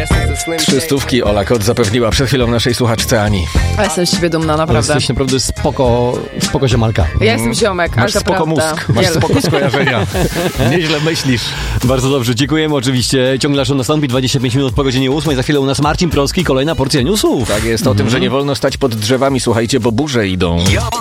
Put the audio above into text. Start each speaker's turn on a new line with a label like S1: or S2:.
S1: 300 Ola Kot zapewniła przed chwilą naszej słuchaczce Ani.
S2: Ja jestem z siebie dumna, naprawdę.
S3: Jesteś naprawdę spoko ziomalka.
S2: Ja jestem ziomek,
S1: Masz
S2: ale to
S1: spoko
S2: prawda.
S1: mózg, masz spoko skojarzenia. Nieźle myślisz.
S3: Bardzo dobrze, dziękujemy oczywiście. Ciągle aż nastąpi 25 minut po godzinie 8. Za chwilę u nas Marcin Proski, kolejna porcja newsów.
S1: Tak jest, o tym, że nie wolno stać pod drzewami, słuchajcie, bo burze idą.